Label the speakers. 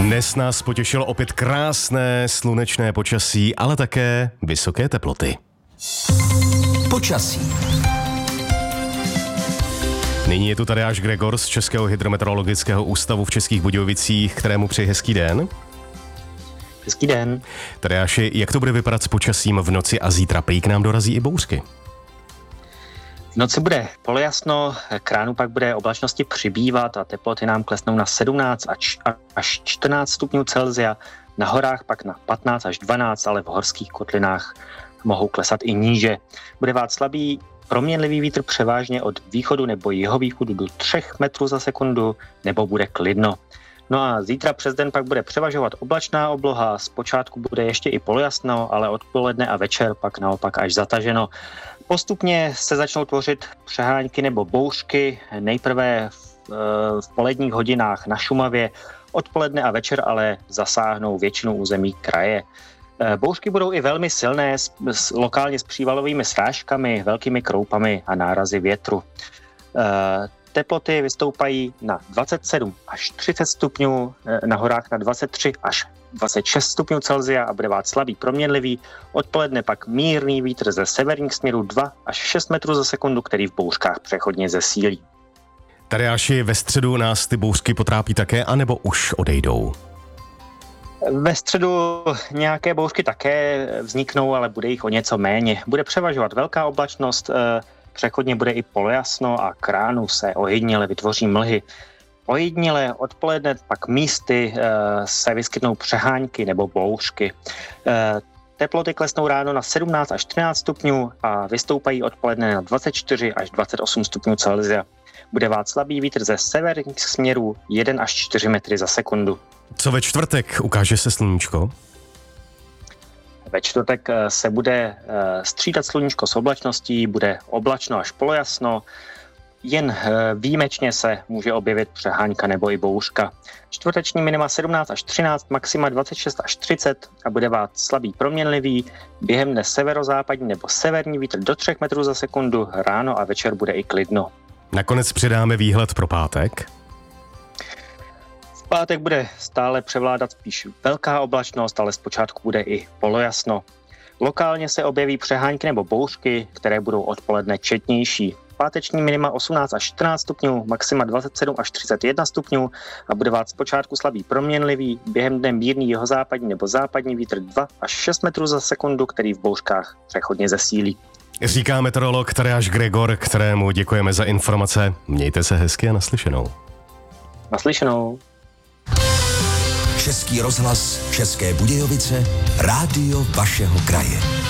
Speaker 1: Dnes nás potěšilo opět krásné slunečné počasí, ale také vysoké teploty.
Speaker 2: Počasí.
Speaker 1: Nyní je tu Tadeáš Gregor z Českého hydrometeorologického ústavu v Českých Budějovicích, kterému přeji hezký den.
Speaker 3: Hezký den.
Speaker 1: Tadeáši, jak to bude vypadat s počasím v noci a zítra? Prý k nám dorazí i bouřky.
Speaker 3: V noci bude polojasno, k ránu pak bude oblačnosti přibývat a teploty nám klesnou na 17 až 14 stupňů Celsia, na horách pak na 15 až 12, ale v horských kotlinách mohou klesat i níže. Bude vát slabý proměnlivý vítr převážně od východu nebo jihovýchodu do 3 metrů za sekundu, nebo bude klidno. No a zítra přes den pak bude převažovat oblačná obloha, zpočátku bude ještě i polojasno, ale odpoledne a večer pak naopak až zataženo. Postupně se začnou tvořit přehánky nebo bouřky, nejprve v poledních hodinách na Šumavě, odpoledne a večer ale zasáhnou většinu území kraje. Bouřky budou i velmi silné, lokálně s přívalovými srážkami, velkými kroupami a nárazy větru. Teploty vystoupají na 27 až 30 stupňů, na horách na 23 až 26 stupňů Celsia a bude vát slabý proměnlivý. Odpoledne pak mírný vítr ze severních směrů 2 až 6 metrů za sekundu, který v bouřkách přechodně zesílí.
Speaker 1: Tadeáši, ve středu nás ty bouřky potrápí také, anebo už odejdou?
Speaker 3: Ve středu nějaké bouřky také vzniknou, ale bude jich o něco méně. Bude převažovat velká oblačnost, přechodně bude i polojasno a k ránu se ojediněle vytvoří mlhy. Ojediněle odpoledne pak místy se vyskytnou přehánky nebo bouřky. Teploty klesnou ráno na 17 až 13 stupňů a vystoupají odpoledne na 24 až 28 stupňů Celsia. Bude vát slabý vítr ze severních směrů 1 až 4 metry za sekundu.
Speaker 1: Co ve čtvrtek? Ukáže se sluníčko?
Speaker 3: Ve čtvrtek se bude střídat sluníčko s oblačností, bude oblačno až polojasno, jen výjimečně se může objevit přehánka nebo i bouřka. Čtvrteční minima 17 až 13, maxima 26 až 30 a bude vát slabý proměnlivý, během dne severozápadní nebo severní vítr do 3 metrů za sekundu, ráno a večer bude i klidno.
Speaker 1: Nakonec přidáme výhled pro pátek.
Speaker 3: V pátek bude stále převládat spíš velká oblačnost, ale zpočátku bude i polojasno. Lokálně se objeví přehánky nebo bouřky, které budou odpoledne četnější. Páteční minima 18 až 14 stupňů, maxima 27 až 31 stupňů a bude vát zpočátku slabý proměnlivý, během dne mírný jihozápadní nebo západní vítr 2 až 6 metrů za sekundu, který v bouřkách přechodně zesílí.
Speaker 1: Říká meteorolog Tadeáš Gregor, kterému děkujeme za informace. Mějte se hezky a naslyšenou.
Speaker 3: Naslyšenou.
Speaker 2: Český rozhlas, České Budějovice, rádio vašeho kraje.